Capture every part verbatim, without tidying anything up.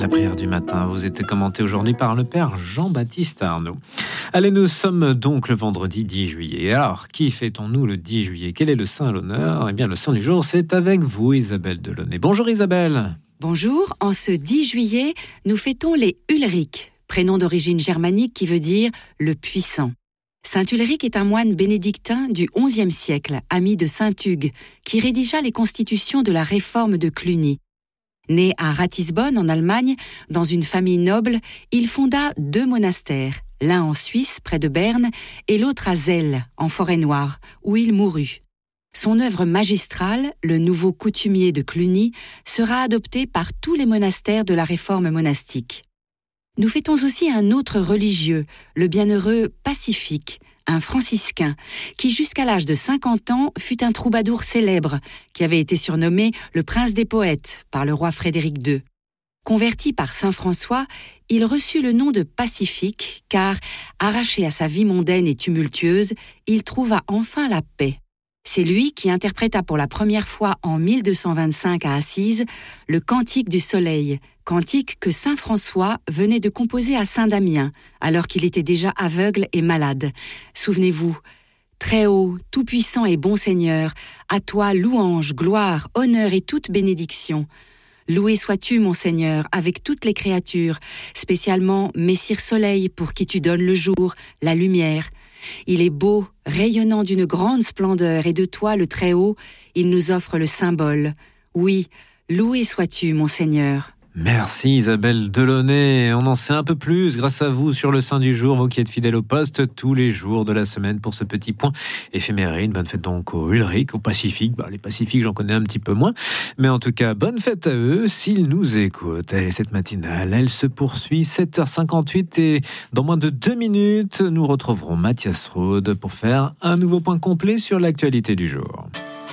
La prière du matin vous était commentée aujourd'hui par le Père Jean-Baptiste Arnaud. Allez, nous sommes donc le vendredi dix juillet. Alors, qui fêtons-nous le dix juillet? Quel est le saint à l'honneur? Eh bien, le saint du jour, c'est avec vous, Isabelle Delaunay. Bonjour Isabelle. Bonjour, en ce dix juillet, nous fêtons les Ulrich, prénom d'origine germanique qui veut dire « le puissant ». Saint Ulrich est un moine bénédictin du onzième siècle, ami de saint Hugues, qui rédigea les constitutions de la réforme de Cluny. Né à Ratisbonne, en Allemagne, dans une famille noble, il fonda deux monastères, l'un en Suisse, près de Berne, et l'autre à Zell, en Forêt-Noire, où il mourut. Son œuvre magistrale, le Nouveau coutumier de Cluny, sera adoptée par tous les monastères de la réforme monastique. Nous fêtons aussi un autre religieux, le bienheureux Pacifique, un franciscain, qui jusqu'à l'âge de cinquante ans fut un troubadour célèbre, qui avait été surnommé le prince des poètes par le roi Frédéric deux. Converti par saint François, il reçut le nom de Pacifique, car, arraché à sa vie mondaine et tumultueuse, il trouva enfin la paix. C'est lui qui interpréta pour la première fois en mille deux cent vingt-cinq à Assise le Cantique du Soleil, cantique que saint François venait de composer à saint Damien, alors qu'il était déjà aveugle et malade. Souvenez-vous, « Très haut, tout-puissant et bon Seigneur, à toi louange, gloire, honneur et toute bénédiction. Loué sois-tu, mon Seigneur, avec toutes les créatures, spécialement Messire Soleil pour qui tu donnes le jour, la lumière. Il est beau, rayonnant d'une grande splendeur, et de toi, le Très-Haut, il nous offre le symbole. Oui, loué sois-tu, mon Seigneur. » Merci Isabelle Delaunay. On en sait un peu plus grâce à vous sur le Saint du jour, vous qui êtes fidèles au poste tous les jours de la semaine pour ce petit point éphéméride. Bonne fête donc aux Ulrich, au Pacifique. Bah, les Pacifiques, j'en connais un petit peu moins. Mais en tout cas, bonne fête à eux s'ils nous écoutent. Allez, cette matinale, elle se poursuit. sept heures cinquante-huit et dans moins de deux minutes, nous retrouverons Mathias Rode pour faire un nouveau point complet sur l'actualité du jour.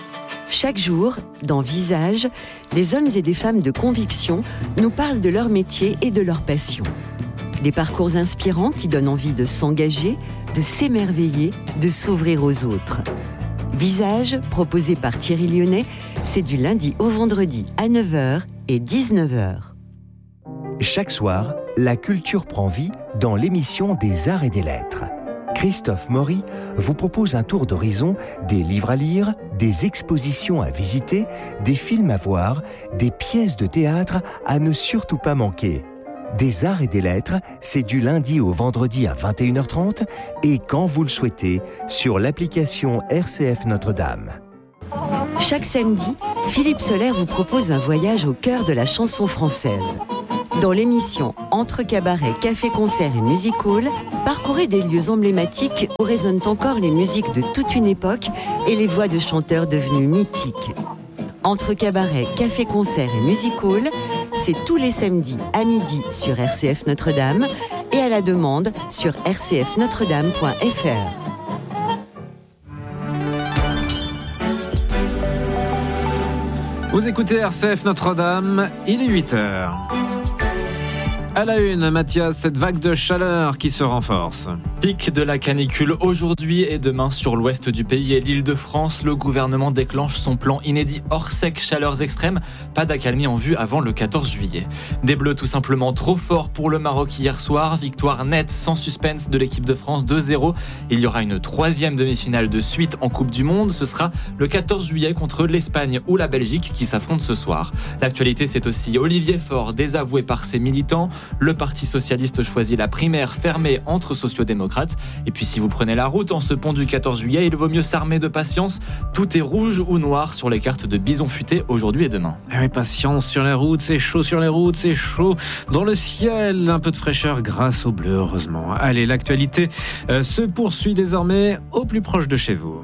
Chaque jour, dans Visage, des hommes et des femmes de conviction nous parlent de leur métier et de leur passion. Des parcours inspirants qui donnent envie de s'engager, de s'émerveiller, de s'ouvrir aux autres. Visage, proposé par Thierry Lyonnais, c'est du lundi au vendredi à neuf heures et dix-neuf heures. Chaque soir, la culture prend vie dans l'émission des Arts et des Lettres. Christophe Maury vous propose un tour d'horizon des livres à lire, des expositions à visiter, des films à voir, des pièces de théâtre à ne surtout pas manquer. Des Arts et des Lettres, c'est du lundi au vendredi à vingt et une heures trente et quand vous le souhaitez, sur l'application R C F Notre-Dame. Chaque samedi, Philippe Soler vous propose un voyage au cœur de la chanson française. Dans l'émission Entre cabaret, café-concert et music hall, parcourez des lieux emblématiques où résonnent encore les musiques de toute une époque et les voix de chanteurs devenus mythiques. Entre cabaret, café-concert et music hall, c'est tous les samedis à midi sur R C F Notre-Dame et à la demande sur r c f notre dame point f r. Vous écoutez R C F Notre-Dame, il est huit heures. À la une, Mathias, cette vague de chaleur qui se renforce. Pic de la canicule aujourd'hui et demain sur l'ouest du pays et l'Île-de-France. Le gouvernement déclenche son plan inédit hors sec chaleurs extrêmes. Pas d'accalmie en vue avant le quatorze juillet. Des Bleus tout simplement trop forts pour le Maroc hier soir. Victoire nette sans suspense de l'équipe de France deux zéro. Il y aura une troisième demi-finale de suite en Coupe du Monde. Ce sera le quatorze juillet contre l'Espagne ou la Belgique qui s'affrontent ce soir. L'actualité, c'est aussi Olivier Faure désavoué par ses militants. Le Parti socialiste choisit la primaire fermée entre sociodémocrates. Et puis si vous prenez la route en ce pont du quatorze juillet, il vaut mieux s'armer de patience. Tout est rouge ou noir sur les cartes de Bison Futé aujourd'hui et demain. Ah oui, patience sur les routes, c'est chaud sur les routes, c'est chaud dans le ciel. Un peu de fraîcheur grâce au bleu, heureusement. Allez, l'actualité euh, se poursuit désormais au plus proche de chez vous.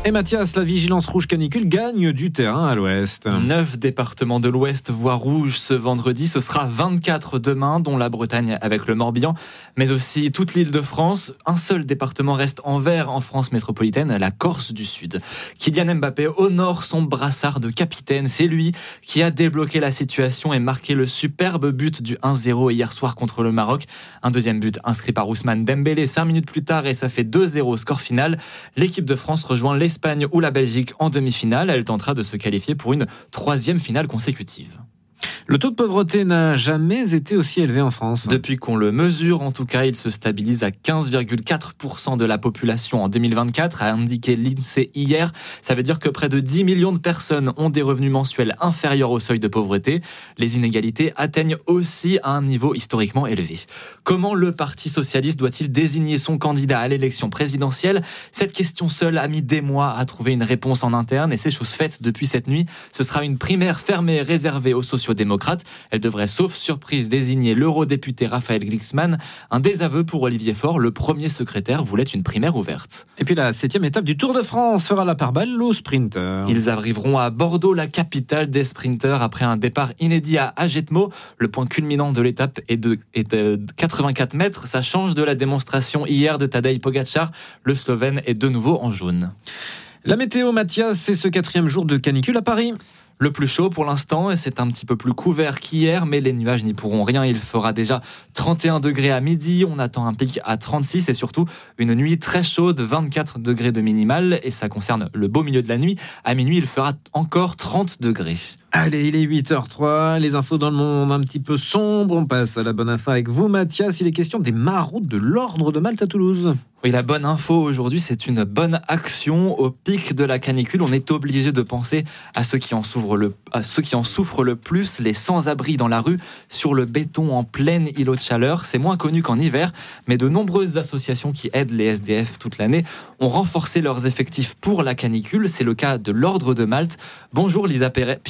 Et Mathias, la vigilance rouge canicule gagne du terrain à l'ouest. Neuf départements de l'ouest voient rouge ce vendredi. Ce sera vingt-quatre demain, dont la Bretagne avec le Morbihan, mais aussi toute l'île de France. Un seul département reste en vert en France métropolitaine, la Corse du Sud. Kylian Mbappé honore son brassard de capitaine. C'est lui qui a débloqué la situation et marqué le superbe but du un zéro hier soir contre le Maroc. Un deuxième but inscrit par Ousmane Dembélé cinq minutes plus tard et ça fait deux zéro score final. L'équipe de France rejoint l'Espagne ou la Belgique en demi-finale. Elle tentera de se qualifier pour une troisième finale consécutive. Le taux de pauvreté n'a jamais été aussi élevé en France. Depuis qu'on le mesure, en tout cas, il se stabilise à quinze virgule quatre pour cent de la population en deux mille vingt-quatre, a indiqué l'INSEE hier. Ça veut dire que près de dix millions de personnes ont des revenus mensuels inférieurs au seuil de pauvreté. Les inégalités atteignent aussi un niveau historiquement élevé. Comment le Parti socialiste doit-il désigner son candidat à l'élection présidentielle ? Cette question seule a mis des mois à trouver une réponse en interne et c'est chose faite depuis cette nuit. Ce sera une primaire fermée réservée aux sociodémocrates. Elle devrait, sauf surprise, désigner l'eurodéputé Raphaël Glucksmann. Un désaveu pour Olivier Faure, le premier secrétaire voulait une primaire ouverte. Et puis la septième étape du Tour de France fera la part belle aux sprinteurs. Ils arriveront à Bordeaux, la capitale des sprinteurs, après un départ inédit à Agetmo. Le point culminant de l'étape est de, est de quatre-vingt-quatre mètres. Ça change de la démonstration hier de Tadej Pogačar. Le Slovène est de nouveau en jaune. La météo, Mathias, c'est ce quatrième jour de canicule à Paris. Le plus chaud pour l'instant, et c'est un petit peu plus couvert qu'hier, mais les nuages n'y pourront rien. Il fera déjà trente et un degrés à midi, on attend un pic à trente-six et surtout une nuit très chaude, vingt-quatre degrés de minimal, et ça concerne le beau milieu de la nuit. À minuit, il fera encore trente degrés. Allez, il est huit heures trois, les infos dans le monde un petit peu sombres. On passe à la bonne info avec vous, Mathias. Il est question des maraudes de l'Ordre de Malte à Toulouse. Oui, la bonne info aujourd'hui, c'est une bonne action. Au pic de la canicule, on est obligé de penser à ceux qui en souffrent le, à ceux qui en souffrent le plus, les sans-abri dans la rue, sur le béton en plein îlot de chaleur. C'est moins connu qu'en hiver, mais de nombreuses associations qui aident les S D F toute l'année ont renforcé leurs effectifs pour la canicule. C'est le cas de l'Ordre de Malte. Bonjour Lisa Pires.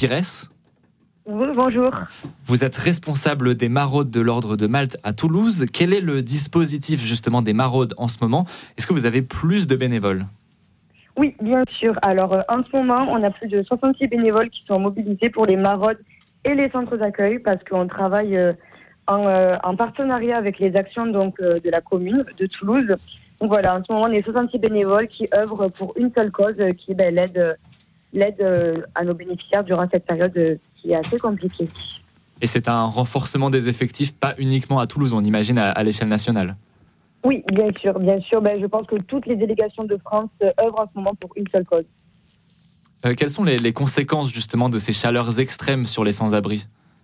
Oui, bonjour. Vous êtes responsable des maraudes de l'Ordre de Malte à Toulouse. Quel est le dispositif justement des maraudes en ce moment ? Est-ce que vous avez plus de bénévoles ? Oui, bien sûr. Alors, euh, en ce moment, on a plus de soixante-six bénévoles qui sont mobilisés pour les maraudes et les centres d'accueil parce qu'on travaille euh, en, euh, en partenariat avec les actions donc, euh, de la commune de Toulouse. Donc voilà, en ce moment, on est soixante-six bénévoles qui œuvrent pour une seule cause euh, qui est ben, l'aide, euh, l'aide euh, à nos bénéficiaires durant cette période euh, qui est assez compliquée. Et c'est un renforcement des effectifs, pas uniquement à Toulouse, on imagine à, à l'échelle nationale. Oui, bien sûr, bien sûr. Ben, je pense que toutes les délégations de France euh, œuvrent en ce moment pour une seule cause. Euh, quelles sont les, les conséquences justement de ces chaleurs extrêmes sur les sans-abri ?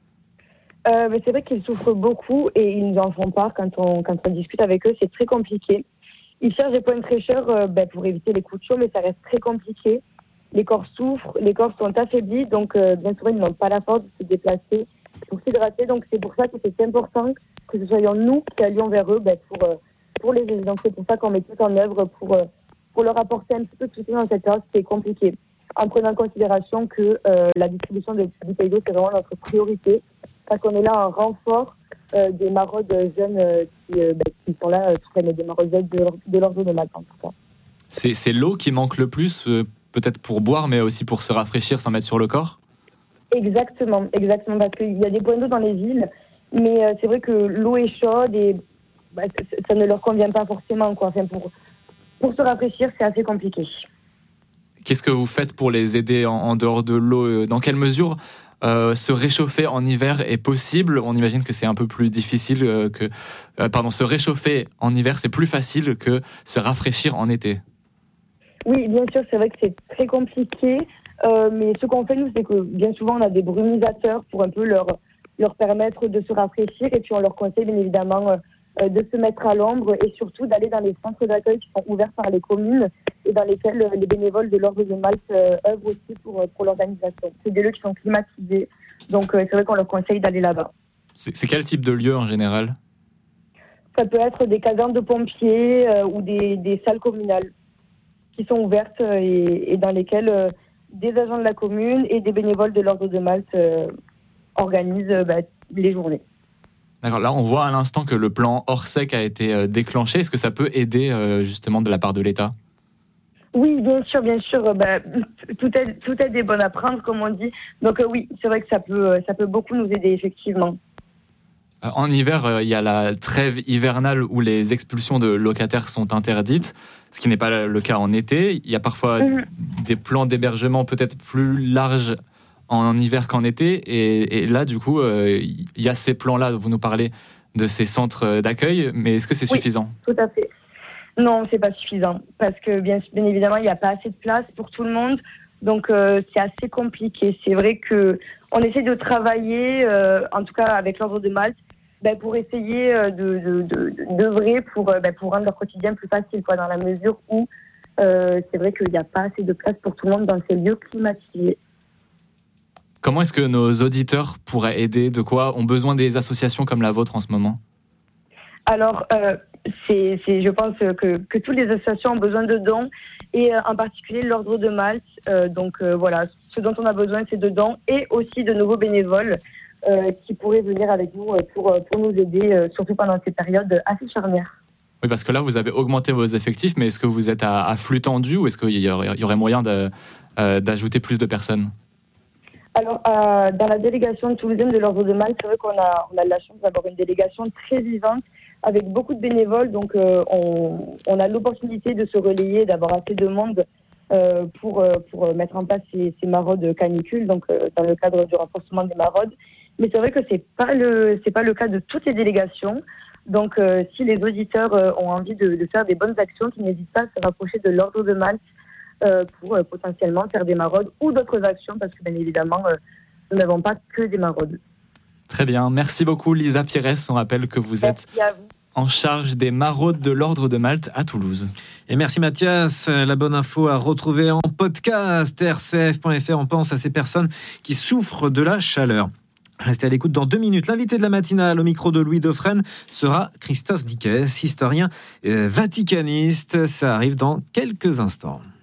euh, ben, C'est vrai qu'ils souffrent beaucoup et ils nous en font part quand on, quand on discute avec eux. C'est très compliqué. Ils cherchent des points de fraîcheur euh, ben, pour éviter les coups de chaud, mais ça reste très compliqué. Les corps souffrent, les corps sont affaiblis, donc euh, bien souvent ils n'ont pas la force de se déplacer pour s'hydrater. Donc c'est pour ça que c'est important que ce soyons nous qui allions vers eux ben, pour, euh, pour les aider. Donc c'est pour ça qu'on met tout en œuvre pour, euh, pour leur apporter un petit peu de soutien dans cette période qui est compliquée. En prenant en considération que euh, la distribution de bouteilles d'eau c'est vraiment notre priorité, parce qu'on est là en renfort euh, des maraudes jeunes euh, qui, euh, ben, qui sont là, euh, qui prennent des maraudes de, de l'Ordre de Malte en tout cas. C'est, c'est l'eau qui manque le plus euh... peut-être pour boire, mais aussi pour se rafraîchir sans mettre sur le corps ? Exactement, exactement, parce qu'il y a des points d'eau dans les villes, mais euh, c'est vrai que l'eau est chaude et bah, ça, ça ne leur convient pas forcément, quoi. Enfin, pour, pour se rafraîchir, c'est assez compliqué. Qu'est-ce que vous faites pour les aider en, en dehors de l'eau ? Dans quelle mesure euh, se réchauffer en hiver est possible ? On imagine que c'est un peu plus difficile euh, que... Euh, pardon, se réchauffer en hiver, c'est plus facile que se rafraîchir en été. Oui, bien sûr, c'est vrai que c'est très compliqué, euh, mais ce qu'on fait, nous, c'est que bien souvent, on a des brumisateurs pour un peu leur, leur permettre de se rafraîchir, et puis on leur conseille, bien évidemment, euh, de se mettre à l'ombre, et surtout d'aller dans les centres d'accueil qui sont ouverts par les communes, et dans lesquels les bénévoles de l'Ordre de Malte euh, œuvrent aussi pour, pour l'organisation. C'est des lieux qui sont climatisés, donc euh, c'est vrai qu'on leur conseille d'aller là-bas. C'est, c'est quel type de lieu, en général ? Ça peut être des casernes de pompiers euh, ou des, des salles communales qui sont ouvertes et, et dans lesquelles euh, des agents de la commune et des bénévoles de l'Ordre de Malte euh, organisent euh, bah, les journées. D'accord, là on voit à l'instant que le plan Orsec a été euh, déclenché. Est-ce que ça peut aider euh, justement de la part de l'État ? Oui, bien sûr, bien sûr. Bah, tout est tout est bon à prendre, comme on dit. Donc euh, oui, c'est vrai que ça peut ça peut beaucoup nous aider effectivement. En hiver, il y a la trêve hivernale où les expulsions de locataires sont interdites, ce qui n'est pas le cas en été. Il y a parfois mmh. des plans d'hébergement peut-être plus larges en hiver qu'en été. Et, et là, du coup, euh, il y a ces plans-là. Vous nous parlez de ces centres d'accueil, mais est-ce que c'est oui, suffisant ? Tout à fait. Non, c'est pas suffisant parce que bien, bien évidemment, il n'y a pas assez de place pour tout le monde. Donc, euh, c'est assez compliqué. C'est vrai que on essaie de travailler, euh, en tout cas avec l'Ordre de Malte, ben, pour essayer de, de, de, d'œuvrer pour, ben, pour rendre leur quotidien plus facile, quoi, dans la mesure où euh, c'est vrai qu'il n'y a pas assez de place pour tout le monde dans ces lieux climatisés. Comment est-ce que nos auditeurs pourraient aider ? De quoi ont besoin des associations comme la vôtre en ce moment ? Alors, euh, c'est, c'est, je pense que, que toutes les associations ont besoin de dons, et euh, en particulier l'Ordre de Malte. Euh, donc euh, voilà, ce dont on a besoin, c'est de dons et aussi de nouveaux bénévoles euh, qui pourraient venir avec nous pour, pour nous aider, euh, surtout pendant ces périodes assez charnières. Oui, parce que là, vous avez augmenté vos effectifs, mais est-ce que vous êtes à, à flux tendu ou est-ce qu'il y aurait, il y aurait moyen de, euh, d'ajouter plus de personnes ? Alors, euh, dans la délégation toulousaine de l'Ordre de Malte, c'est vrai qu'on a, on a de la chance d'avoir une délégation très vivante, avec beaucoup de bénévoles, donc euh, on, on a l'opportunité de se relayer, d'avoir assez de monde euh, pour, euh, pour mettre en place ces, ces maraudes canicules, donc euh, dans le cadre du renforcement des maraudes. Mais c'est vrai que c'est pas le c'est pas le cas de toutes les délégations. Donc, euh, si les auditeurs euh, ont envie de, de faire des bonnes actions, qu'ils n'hésitent pas à se rapprocher de l'Ordre de Malte euh, pour euh, potentiellement faire des maraudes ou d'autres actions, parce que bien évidemment, euh, nous n'avons pas que des maraudes. Très bien, merci beaucoup Lisa Pires. On rappelle que vous êtes en charge des maraudes de l'Ordre de Malte à Toulouse. Et merci Mathias. La bonne info à retrouver en podcast, r c f point f r. On pense à ces personnes qui souffrent de la chaleur. Restez à l'écoute dans deux minutes. L'invité de la matinale au micro de Louis Dauphren sera Christophe Dickès, historien euh, vaticaniste. Ça arrive dans quelques instants.